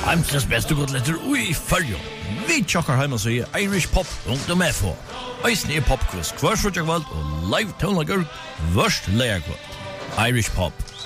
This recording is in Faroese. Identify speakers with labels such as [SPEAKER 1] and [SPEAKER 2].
[SPEAKER 1] Heimsens beste godletter ui fyrjo. Vi tjokkar heima så i Irish Pop rundt om FH. Eisne popquiz, kvar og live tonlager, vørst leierkvart. Irish Pop.